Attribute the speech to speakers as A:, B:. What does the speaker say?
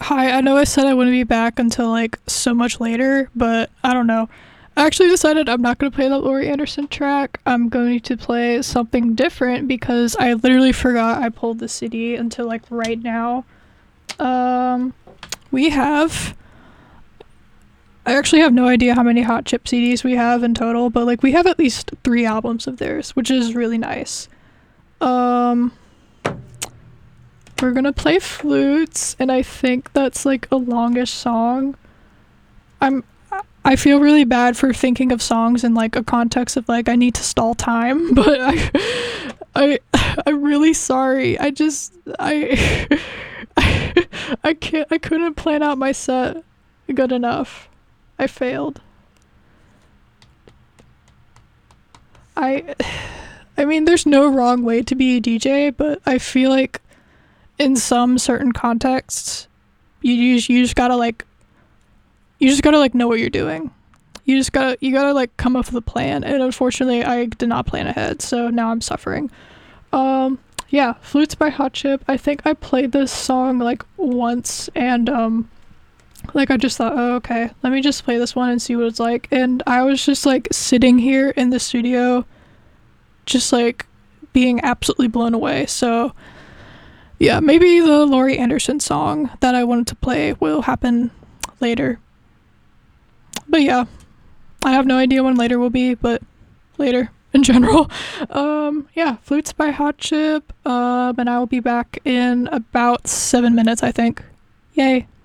A: Hi, I know I said I wouldn't be back until like so much later, but I don't know. I actually decided I'm not going to play that Laurie Anderson track. I'm going to play something different because I literally forgot I pulled the CD until like right now. Um, we have. I actually have no idea how many Hot Chip CDs we have in total, but like we have at least 3 albums of theirs, which is really nice. Um, we're gonna play Flutes, and I think that's like a longish song. I'm I feel really bad for thinking of songs in like a context of like I need to stall time, but I I'm really sorry. I couldn't plan out my set good enough. I failed. I I mean there's no wrong way to be a DJ, but I feel like in some certain contexts you just gotta like know what you're doing. You gotta like come up with a plan, and unfortunately I did not plan ahead, so now I'm suffering. Yeah, Flutes by Hot Chip. I think I played this song like once, and like I just thought, oh okay, let me just play this one and see what it's like, and I was just like sitting here in the studio just like being absolutely blown away. So yeah, maybe the Laurie Anderson song that I wanted to play will happen later. But yeah, I have no idea when later will be, but later in general. Yeah, Flutes by Hot Chip. And I will be back in about 7 minutes, I think. Yay.